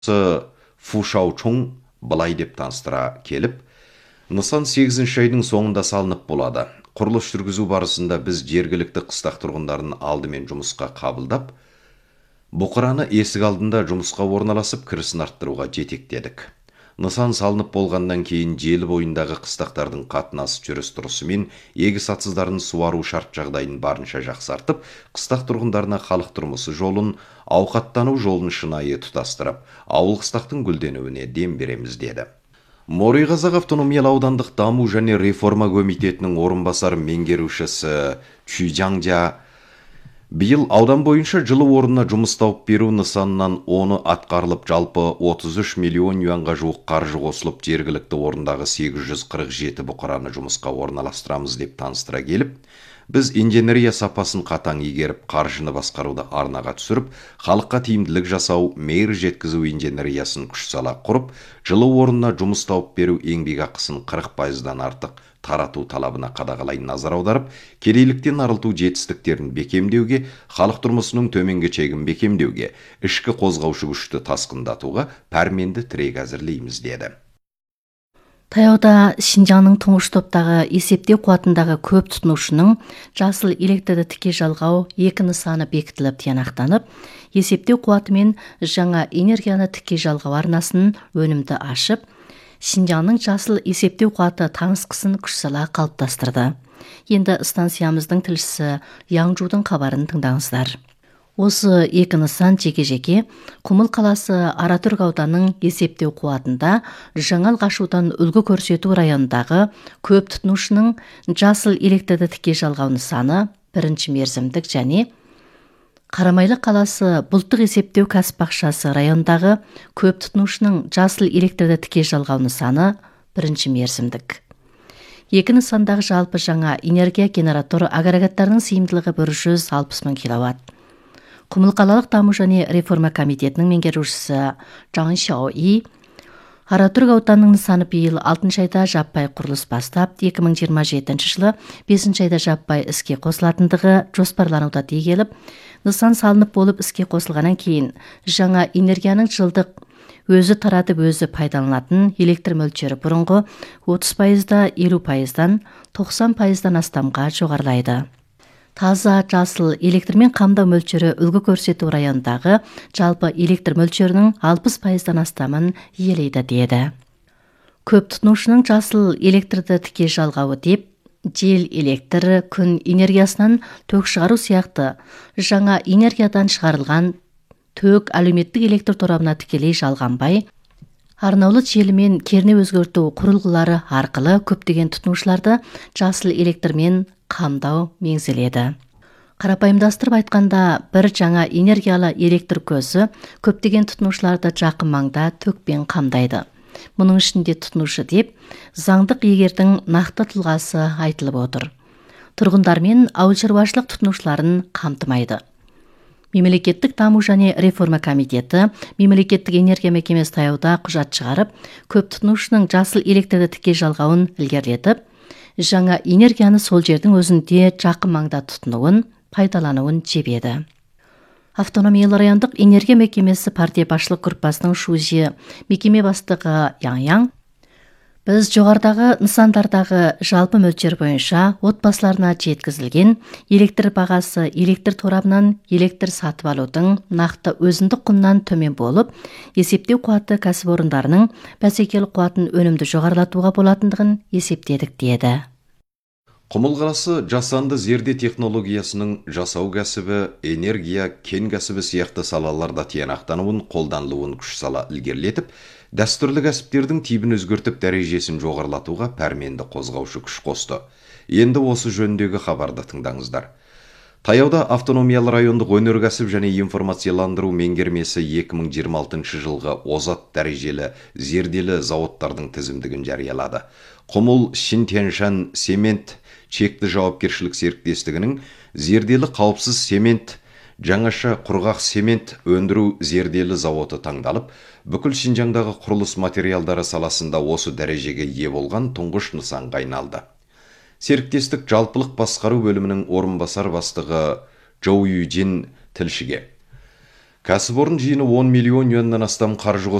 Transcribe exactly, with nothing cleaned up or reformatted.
Фу Шаочун былай деп таныстыра келіп, нысан сегізінші айдың соңында салынып болады. Құрылыс жүргізу барысында біз жергілікті қыстақ тұрғындарын алдымен жұмысқа қабылдап, бұқыраны есік алдында жұмысқа орналасып кірісін арттыруға жетектедік. Нысан салынып болғаннан кейін желі бойындағы қыстақтардың қатынас жүріс-тұрысы мен егіс атсыздарын суару шарт жағдайын барынша жақсартып, қыстақ тұрғындарына халық тұрмысы жолын, ауқаттану жолын шынайы тұтастырып, ауыл қыстақтың гүлденуіне дем береміз деді. Морай-Қазақ автономиялы аудандық даму және реформа комитетінің орынбасар меңгерушісі Чүйжаңжа биыл аудан бойынша жылы орнына жұмыс тауып беру нысанынан оны атқарылып, жалпы отыз үш миллион юанға жуық қаржы қосылып, жергілікті орындағы сегіз жүз қырық жеті бұқараны жұмысқа орналастырамыз деп таныстыра келіп, біз инженерия сапасын қатаң игеріп, қаржыны басқаруды арнаға түсіріп, халыққа тиімділік жасау, мейір жеткізу инженериясын күш сала құрып, жылы орнына жұмыс тауып беру еңбекақысын қырық пайыздан артық тарату талабына қадағалай назар аударып, кедейліктен арылту жетістіктерін бекемдеуге, халық тұрмысының төменгі шегін бекемдеуге, ішкі қозғаушы күшті тасқындатуға пәрменді тірек әзірлейміз деді. Таяуда Шинжаңның тұңғыш топтағы есептеу қуатындағы көп тұтынушының жасыл электрді тіке жалғау екі нысаны бекітіліп тиянақтанып, есептеу қуаты мен жаңа энергияны тіке жалғау арнасын өнімді ашып, Шинжаңның жасыл есептеу қуаты танысқысын күш сала қалыптастырды. Енді станциямыздың тілшісі Яңжудың хабарын тыңдаңыздар. Осы екі нысан жеке-жеке Құмыл қаласы Аратүрк ауданының есептеу қуатында жаңа Алғашудан үлгі көрсету районындағы көп тұтынушының жасыл электрді тіке жалғау нысаны бірінші мерзімдік және Қарамайлы қаласы бұлттық есептеу кәсіп бақшасы районындағы көп тұтынушының жасыл электрді тіке жалғау нысаны бірінші мерзімдік. Екі нысандағы жалпы жаңа энергия генератор агрегаттарының сыйымдылығы бір жүз алпыс мың киловатт. Құмыл қалалық даму және реформа комитетінің меңгерушісі Жан Шаои Аратүрк ауданының нысаны биыл алтыншы айда жаппай құрылыс бастап, екі мың жиырма жетінші жылы бесінші айда жаппай іске қосылатындығы жоспарлануда дей келіп, нысан салынып болып іске қосылғаннан кейін жаңа энергияның жылдық өзі таратып өзі пайдаланатын электр мөлшері бұрынғы отыз пайызда елу пайыздан тоқсан пайыздан астамға жоғарылайды. Таза жасыл электрмен қамдау мөлшері үлгі көрсету районындағы жалпы электр мөлшерінің алпыс пайыздан астамын иелейді деді. Көп тұтынушының жасыл электрді тіке жалғауы деп, жел электр, күн энергиясынан ток шығару сияқты жаңа энергиядан шығарылған ток әлеуметтік электр торабына тікелей жалғанбай, арнаулы желімен кернеу өзгерту құрылғылары арқылы көптеген тұтынушыларды жасыл электрмен қамдау меңзеледі. Қарапайымдастырып айтқанда, бір жаңа энергиялы электр көзі көптеген тұтынушыларды жақын маңда токпен қамдайды. Мұның ішінде тұтынушы деп заңдық иегердің нақты тұлғасы айтылып отыр. Тұрғындар мен ауыл шаруашылық тұтынушыларын қамтымайды. Мемлекеттік даму және реформа комитеті мемлекеттік энергия мекемесі таяуда құжат шығарып, көп тұтынушының жасыл электрді тіке жалғауын ілгерілетіп, жаңа энергияны сол жердің өзінде жақын маңда тұтынуын, пайдалануын жебеді. Автономиялы райондық энергия мекемесі партия басшылық группасының шужи мекеме бастығы Яң-Яң, біз жоғарыдағы нысандардағы жалпы мөлшер бойынша отбасыларына жеткізілген электр бағасы электр торабынан электр сатып алудың нақты өзіндік құнынан төмен болып, есептеу қуаты кәсіпорындарының бәсекелік қуатын өнімді жоғарылатуға болатындығын есептедік деді. Құмыл қаласы жасанды зерде технологиясының жасау кәсібі, энергия, кен кәсібі сияқты салаларда тиянақтануын, қолданылуын күш сала ілгерілетіп, дәстүрлі кәсіптердің типін өзгертіп дәрежесін жоғарылатуға пәрменді қозғаушы күш қосты. Енді осы жөніндегі хабарды тыңдаңыздар. Таяуда автономиялы райондық өнеркәсіп және информацияландыру меңгермесі екі мың жиырма алтыншы жылғы озат дәрежелі зерделі зауыттардың тізімдігін жариялады. Құмыл Шинтяншан цемент шекті жауапкершілік серіктестігінің зерделі қауіпсіз цемент, жаңаша құрғақ цемент өндіру зерделі зауыты таңдалып, бүкіл Шинжаңдағы құрылыс материалдары саласында осы дәрежеге ие болған тұңғыш нысанға айналды. Серіктестік жалпылық басқару бөлімінің орынбасар бастығы Жоу Юджин тілшіге: Кәсіпорын жиыны он миллион юаннан астам қаржы